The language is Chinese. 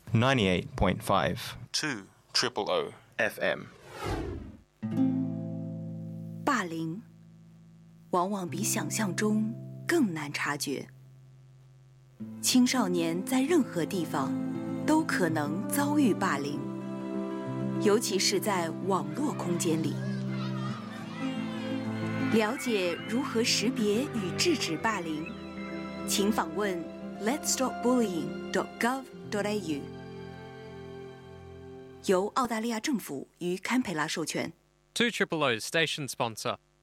98.5 2 FM。 霸凌往往比想象中更难察觉。青少年在任何地方都可能遭遇霸凌，尤其是在网络空间里。了解如何识别与制止霸凌，请访问 letsstopbullying.gov.au， 由澳大利亚政府与堪培拉授权。 2 Station sponsor